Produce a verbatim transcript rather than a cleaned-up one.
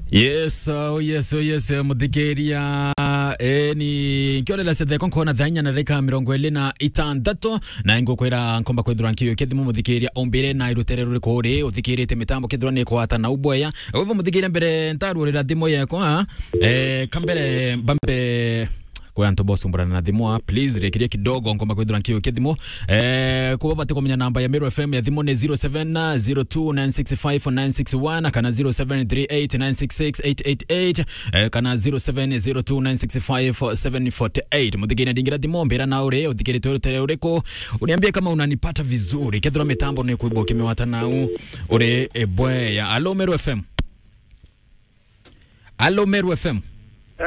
Yes, oh yes, oh yes, muthikiria eh ni kiolela sethe konkona thanya na reka mirongo iri na itandatu na ngukwira nkomba kwithura nkio kethimu muthikiria ombire na irutere ruri kuri uthikirite mitambo kithura ni kwata na ubweya uvo muthikiria mbere ntarurira thimo yako eh kambere bambe kwa anto boss umbrana na thimo please rekiria kidogo ngomba kwithura nkio kethimo eh kuba bate komenya namba ya Meru F M ya thimo ni zero seven zero two nine six five four nine six one kana zero seven three eight nine six six eight eight eight eh, kana zero seven zero two nine six five seven four eight muthigina dingira thimo mbira na ure uthikirite tere ureko uniambie kama unanipata vizuri kethura mitambo ni kuibo kimewata nau ure ebweya. Allo Meru F M. Allo Meru F M.